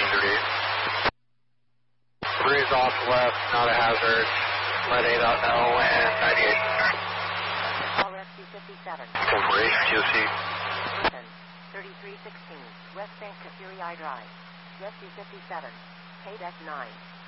38. Breeze off left, not a hazard. Let 8 out now and 98. Call Rescue 57. 448, QC. Listen, 3316, West St. Kateri Drive. Rescue 57, KDEC 9.